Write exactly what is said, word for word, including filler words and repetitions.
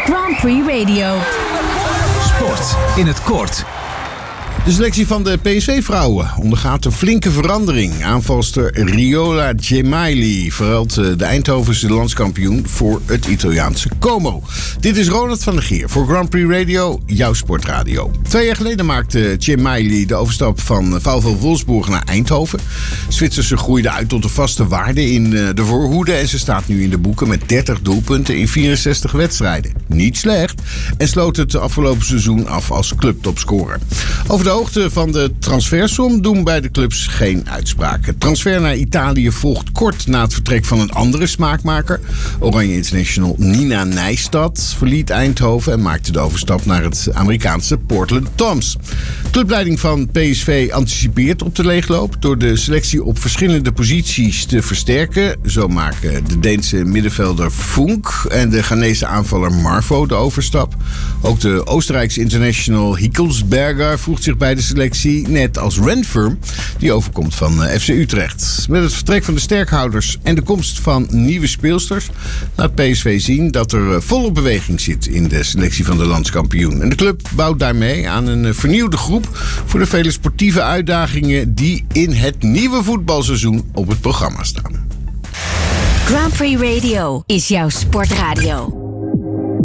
Grand Prix Radio. Sport in het kort. De selectie van de P S V-vrouwen ondergaat een flinke verandering. Aanvalster Riola Gemayli verruilt de Eindhovense landskampioen voor het Italiaanse Como. Dit is Ronald van der Geer voor Grand Prix Radio, jouw sportradio. Twee jaar geleden maakte Gemayli de overstap van VfL Wolfsburg naar Eindhoven. Zwitserse groeide uit tot een vaste waarde in de voorhoede en ze staat nu in de boeken met dertig doelpunten in vierenzestig wedstrijden. Niet slecht en sloot het afgelopen seizoen af als clubtopscorer. Over de hoogte van de transfersom doen bij de clubs geen uitspraken. Transfer naar Italië volgt kort na het vertrek van een andere smaakmaker. Oranje International Nina Nijstad verliet Eindhoven en maakte de overstap naar het Amerikaanse Portland Toms. Clubleiding van P S V anticipeert op de leegloop door de selectie op verschillende posities te versterken. Zo maken de Deense middenvelder Funk en de Ghanese aanvaller Marvo de overstap. Ook de Oostenrijkse international Hickelsberger voegt zich bij de selectie, net als Renfirm, die overkomt van F C Utrecht. Met het vertrek van de sterkhouders en de komst van nieuwe speelsters laat P S V zien dat er volle beweging zit in de selectie van de landskampioen. En de club bouwt daarmee aan een vernieuwde groep voor de vele sportieve uitdagingen die in het nieuwe voetbalseizoen op het programma staan. Grand Prix Radio is jouw sportradio.